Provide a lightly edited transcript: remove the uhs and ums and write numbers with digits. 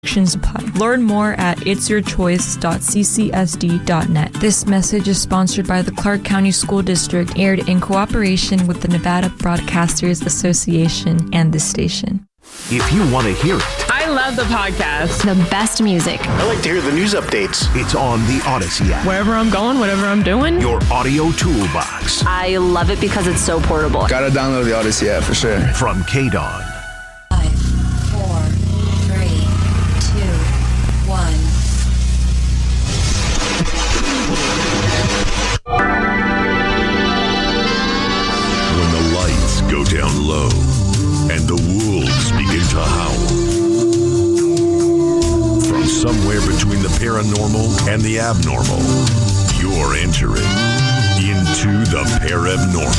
Apply. Learn more at itsyourchoice.ccsd.net. This message is sponsored by the Clark County School District, aired in cooperation with the Nevada Broadcasters Association and this station. If you want to hear it. I love the podcast. The best music. I like to hear the news updates. It's on the Odyssey app. Wherever I'm going, whatever I'm doing. Your audio toolbox. I love it because it's so portable. Gotta download the Odyssey app for sure. From KDON. 5, 4, 3, 2, 1. When the lights go down low and the wolves begin to howl. From somewhere between the paranormal and the abnormal, you're entering into the Paramnormal.